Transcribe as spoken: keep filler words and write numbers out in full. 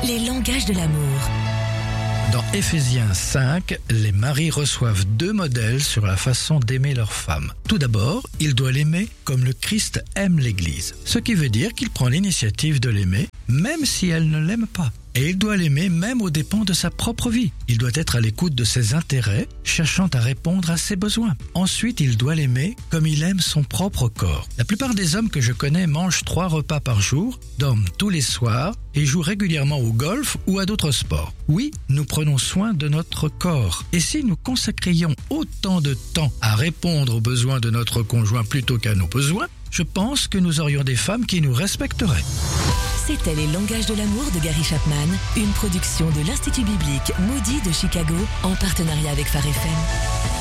les langages de l'amour. Dans Éphésiens cinq, les maris reçoivent deux modèles sur la façon d'aimer leur femme. Tout d'abord, il doit l'aimer comme le Christ aime l'Église, ce qui veut dire qu'il prend l'initiative de l'aimer, même si elle ne l'aime pas. Et il doit l'aimer même aux dépens de sa propre vie. Il doit être à l'écoute de ses intérêts, cherchant à répondre à ses besoins. Ensuite, il doit l'aimer comme il aime son propre corps. La plupart des hommes que je connais mangent trois repas par jour, dorment tous les soirs et jouent régulièrement au golf ou à d'autres sports. Oui, nous prenons soin de notre corps. Et si nous consacrions autant de temps à répondre aux besoins de notre conjoint plutôt qu'à nos besoins, je pense que nous aurions des femmes qui nous respecteraient. C'était Les langages de l'amour de Gary Chapman, une production de l'Institut biblique Moody de Chicago en partenariat avec Phare F M.